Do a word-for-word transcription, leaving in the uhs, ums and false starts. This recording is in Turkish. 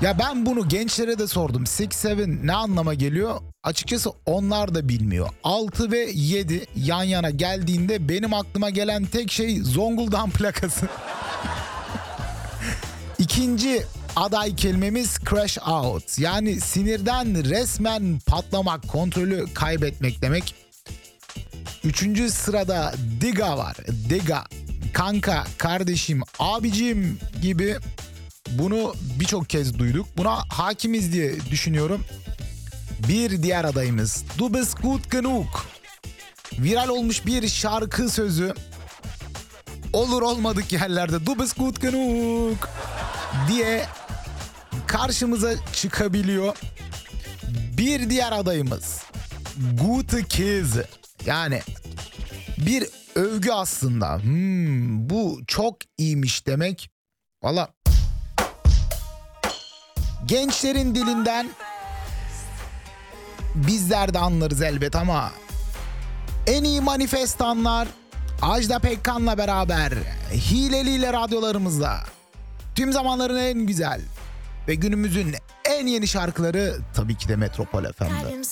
Ya ben bunu gençlere de sordum. altı yedi ne anlama geliyor? Açıkçası onlar da bilmiyor. altı ve yedi yan yana geldiğinde benim aklıma gelen tek şey Zonguldak'ın plakası. İkinci aday kelimemiz crash out. Yani sinirden resmen patlamak, kontrolü kaybetmek demek. Üçüncü sırada diga var. Diga, kanka, kardeşim, abicim gibi. Bunu birçok kez duyduk. Buna hakimiz diye düşünüyorum. Bir diğer adayımız Du bist gut genug. Viral olmuş bir şarkı sözü. Olur olmadık yerlerde Du bist gut genug diye karşımıza çıkabiliyor. Bir diğer adayımız Gute Käse. Yani bir övgü aslında. Hmm, bu çok iyiymiş demek. Valla gençlerin dilinden bizler de anlarız elbet ama en iyi manifestanlar Ajda Pekkan'la beraber Hileliyle radyolarımızda. Tüm zamanların en güzel ve günümüzün en yeni şarkıları tabii ki de Metropol F M'de.